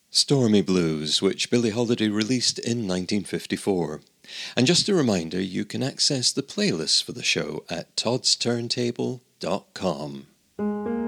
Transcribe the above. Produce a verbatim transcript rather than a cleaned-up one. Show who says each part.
Speaker 1: Stormy Blues, which Billie Holiday released in nineteen fifty-four. And just a reminder, you can access the playlist for the show at todds turntable dot com.